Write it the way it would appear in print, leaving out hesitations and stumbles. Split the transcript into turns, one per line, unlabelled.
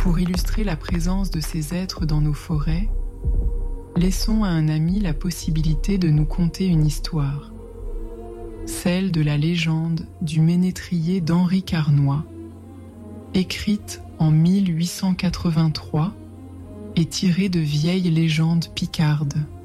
Pour illustrer la présence de ces êtres dans nos forêts, laissons à un ami la possibilité de nous conter une histoire, celle de la légende du ménétrier d'Henri Carnoy, écrite en 1883 et tirée de vieilles légendes picardes.